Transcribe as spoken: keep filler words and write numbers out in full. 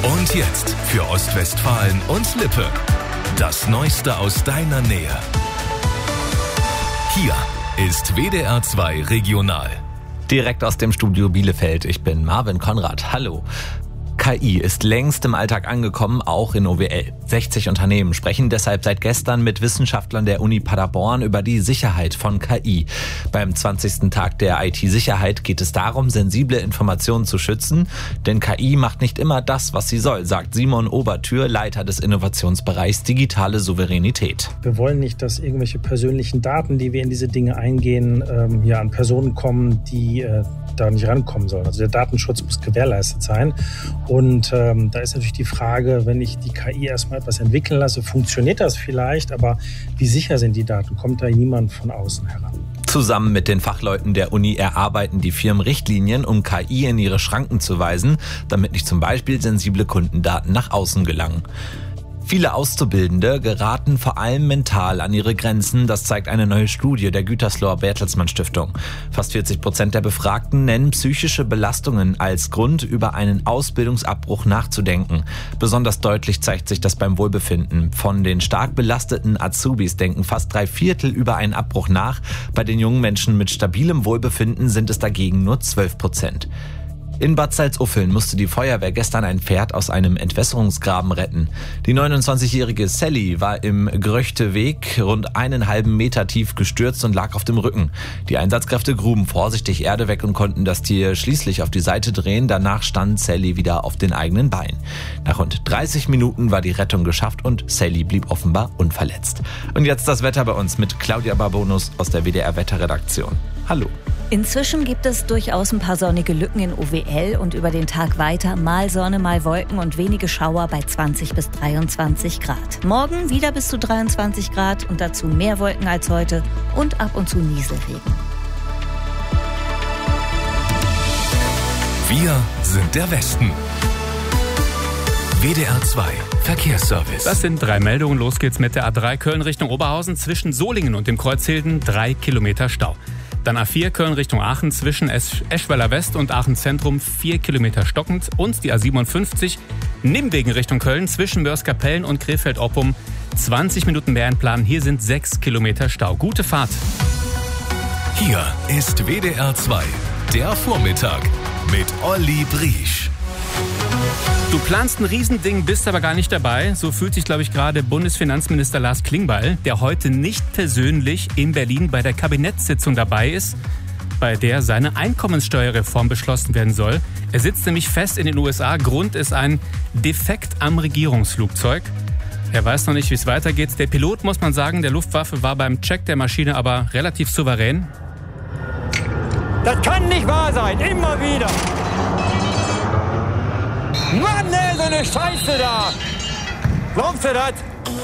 Und jetzt für Ostwestfalen und Lippe. Das Neueste aus deiner Nähe. Hier ist W D R zwei Regional. Direkt aus dem Studio Bielefeld. Ich bin Marvin Konrad. Hallo. K I ist längst im Alltag angekommen, auch in O W L. sechzig Unternehmen sprechen deshalb seit gestern mit Wissenschaftlern der Uni Paderborn über die Sicherheit von K I. Beim zwanzigsten Tag der I T-Sicherheit geht es darum, sensible Informationen zu schützen. Denn K I macht nicht immer das, was sie soll, sagt Simon Obertür, Leiter des Innovationsbereichs Digitale Souveränität. Wir wollen nicht, dass irgendwelche persönlichen Daten, die wir in diese Dinge eingehen, ähm, ja, an Personen kommen, die äh, da nicht rankommen sollen. Also der Datenschutz muss gewährleistet sein. Und ähm, da ist natürlich die Frage, wenn ich die K I erstmal etwas entwickeln lasse, funktioniert das vielleicht, aber wie sicher sind die Daten? Kommt da niemand von außen heran? Zusammen mit den Fachleuten der Uni erarbeiten die Firmen Richtlinien, um K I in ihre Schranken zu weisen, damit nicht zum Beispiel sensible Kundendaten nach außen gelangen. Viele Auszubildende geraten vor allem mental an ihre Grenzen. Das zeigt eine neue Studie der Gütersloher Bertelsmann Stiftung. Fast vierzig Prozent der Befragten nennen psychische Belastungen als Grund, über einen Ausbildungsabbruch nachzudenken. Besonders deutlich zeigt sich das beim Wohlbefinden. Von den stark belasteten Azubis denken fast drei Viertel über einen Abbruch nach. Bei den jungen Menschen mit stabilem Wohlbefinden sind es dagegen nur zwölf Prozent. In Bad Salzuffeln musste die Feuerwehr gestern ein Pferd aus einem Entwässerungsgraben retten. Die neunundzwanzigjährige Sally war im Gröchteweg rund einen halben Meter tief gestürzt und lag auf dem Rücken. Die Einsatzkräfte gruben vorsichtig Erde weg und konnten das Tier schließlich auf die Seite drehen. Danach stand Sally wieder auf den eigenen Beinen. Nach rund dreißig Minuten war die Rettung geschafft und Sally blieb offenbar unverletzt. Und jetzt das Wetter bei uns mit Claudia Barbonus aus der W D R-Wetterredaktion. Hallo. Inzwischen gibt es durchaus ein paar sonnige Lücken in O W L und über den Tag weiter mal Sonne, mal Wolken und wenige Schauer bei zwanzig bis dreiundzwanzig Grad. Morgen wieder bis zu dreiundzwanzig Grad und dazu mehr Wolken als heute und ab und zu Nieselregen. Wir sind der Westen. W D R zwei Verkehrsservice. Das sind drei Meldungen. Los geht's mit der A drei Köln Richtung Oberhausen zwischen Solingen und dem Kreuzhilden. Drei Kilometer Stau. Dann A vier Köln Richtung Aachen zwischen Esch- Eschweiler West und Aachen Zentrum vier Kilometer stockend. Und die A siebenundfünfzig Nimwegen Richtung Köln zwischen Mörs-Kapellen und Krefeld-Oppum. zwanzig Minuten mehr in Plan. Hier sind sechs Kilometer Stau. Gute Fahrt. Hier ist W D R zwei, der Vormittag mit Olli Briesch. Du planst ein Riesending, bist aber gar nicht dabei. So fühlt sich, glaube ich, gerade Bundesfinanzminister Lars Klingbeil, der heute nicht persönlich in Berlin bei der Kabinettssitzung dabei ist, bei der seine Einkommenssteuerreform beschlossen werden soll. Er sitzt nämlich fest in den U S A. Grund ist ein Defekt am Regierungsflugzeug. Er weiß noch nicht, wie es weitergeht. Der Pilot, muss man sagen, der Luftwaffe war beim Check der Maschine aber relativ souverän. Das kann nicht wahr sein, immer wieder. Mann, ey, so eine Scheiße da! Glaubst du das?